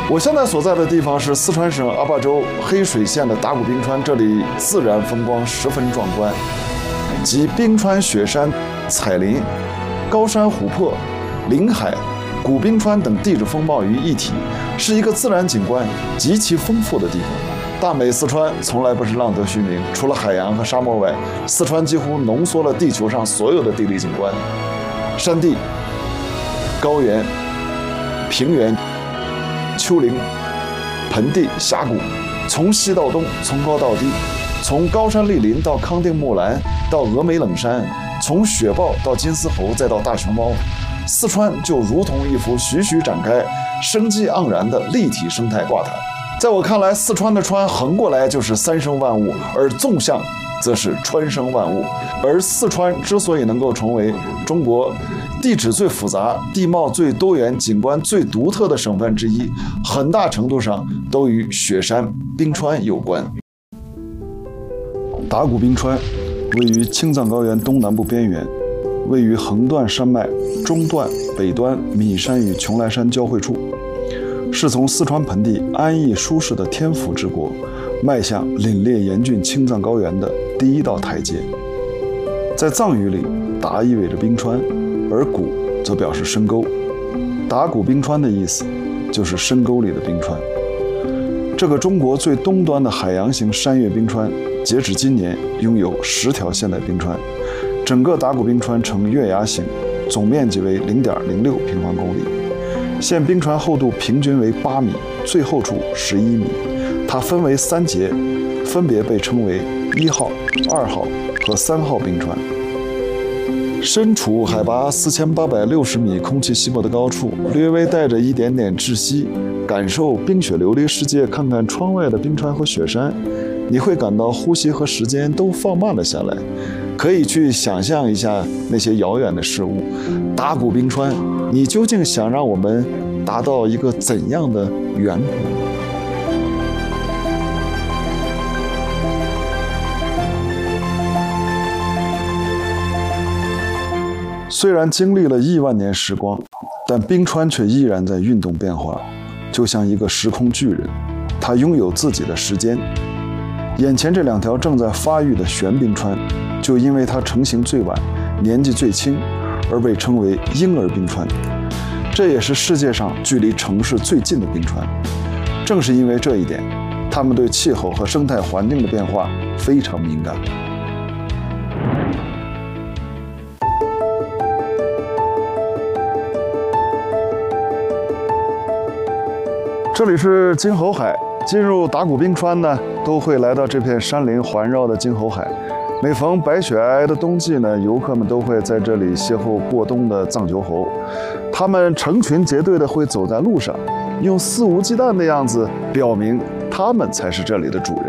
我现在所在的地方是四川省阿坝州黑水县的达古冰川，这里自然风光十分壮观，集冰川、雪山、彩林、高山、湖泊、林海、古冰川等地质风貌于一体，是一个自然景观极其丰富的地方。大美四川从来不是浪得虚名，除了海洋和沙漠外，四川几乎浓缩了地球上所有的地理景观：山地、高原、平原、丘陵、盆地、峡谷，从西到东，从高到低，从高山莅林到康定木兰，到峨眉冷山，从雪豹到金丝猴，再到大熊猫，四川就如同一幅徐徐展开、生机盎然的立体生态挂毯。在我看来，四川的川横过来就是三生万物，而纵向则是川生万物。而四川之所以能够成为中国地质最复杂、地貌最多元、景观最独特的省份之一，很大程度上都与雪山、冰川有关。达古冰川位于青藏高原东南部边缘，位于横断山脉中段北端岷山与邛崃山交汇处，是从四川盆地安逸舒适的天府之国，迈向凛冽严峻青藏高原的第一道台阶。在藏语里，达意味着冰川，而古则表示深沟。达古冰川的意思就是深沟里的冰川。这个中国最东端的海洋型山岳冰川，截止今年拥有10条现代冰川，整个达古冰川呈月牙形，总面积为0.06平方公里。现冰川厚度平均为8米，最厚处11米。它分为3节，分别被称为1号、2号和3号冰川。身处海拔4860米、空气稀薄的高处，略微带着一点点窒息，感受冰雪流离世界，看看窗外的冰川和雪山，你会感到呼吸和时间都放慢了下来。可以去想象一下那些遥远的事物。达古冰川，你究竟想让我们达到一个怎样的远古？虽然经历了亿万年时光，但冰川却依然在运动变化，就像一个时空巨人，它拥有自己的时间。眼前这2条正在发育的玄冰川，就因为它成型最晚、年纪最轻，而被称为婴儿冰川。这也是世界上距离城市最近的冰川。正是因为这一点，它们对气候和生态环境的变化非常敏感。这里是金猴海，进入达古冰川呢，都会来到这片山林环绕的金猴海。每逢白雪皑皑的冬季呢，游客们都会在这里邂逅过冬的藏球猴，它们成群结队的会走在路上，用肆无忌惮的样子表明它们才是这里的主人。